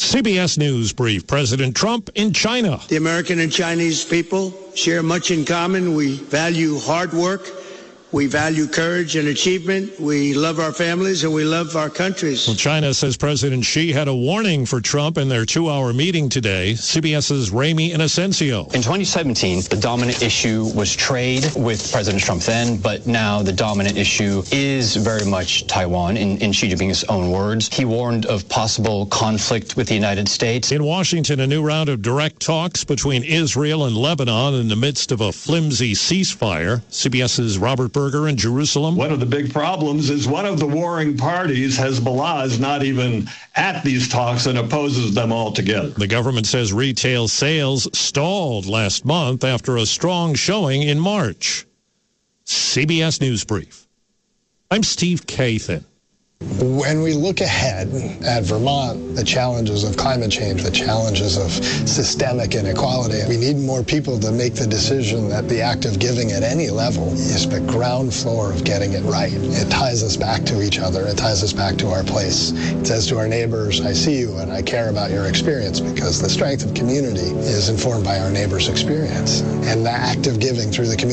CBS News brief. President Trump in China. The American and Chinese people share much in common. We value hard work. We value courage and achievement. We love our families and we love our countries. Well, China says President Xi had a warning for Trump in their 2-hour meeting today. CBS's Ramy Inocencio. In 2017, the dominant issue was trade with President Trump then, but now the dominant issue is very much Taiwan, in Xi Jinping's own words. He warned of possible conflict with the United States. In Washington, a new round of direct talks between Israel and Lebanon in the midst of a flimsy ceasefire. CBS's Robert Berger in Jerusalem. One of the big problems is one of the warring parties, Hezbollah, is not even at these talks and opposes them altogether. The government says retail sales stalled last month after a strong showing in March. CBS News Brief. I'm Steve Kathan. When we look ahead at Vermont, the challenges of climate change, the challenges of systemic inequality, we need more people to make the decision that the act of giving at any level is the ground floor of getting it right. It ties us back to each other. It ties us back to our place. It says to our neighbors, I see you and I care about your experience, because the strength of community is informed by our neighbor's experience. And the act of giving through the community